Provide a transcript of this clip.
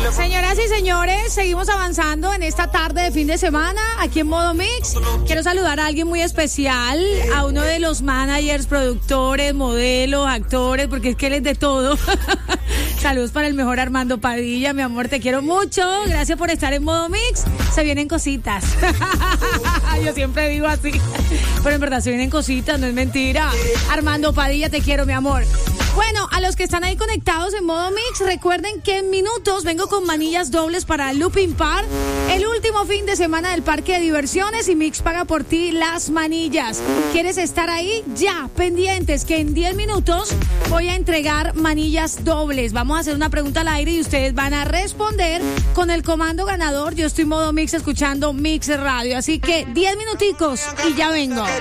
Señoras y señores, seguimos avanzando en esta tarde de fin de semana aquí en Modo Mix. Quiero saludar a alguien muy especial, a uno de los managers, productores, modelos, actores, porque es que él es de todo. Saludos para el mejor Armando Padilla, mi amor, te quiero mucho. Gracias por estar en Modo Mix. Se vienen cositas. Yo siempre digo así, pero en verdad se vienen cositas, no es mentira. Armando Padilla, te quiero, mi amor. Bueno, a los que están ahí conectados en Modo Mix, recuerden que en minutos vengo con manillas dobles para Looping Park, el último fin de semana del parque de diversiones, y Mix paga por ti las manillas. ¿Quieres estar ahí? Ya, pendientes, que en 10 minutos voy a entregar manillas dobles. Vamos a hacer una pregunta al aire y ustedes van a responder con el comando ganador. Yo estoy en Modo Mix escuchando Mix Radio, así que 10 minuticos y ya vengo.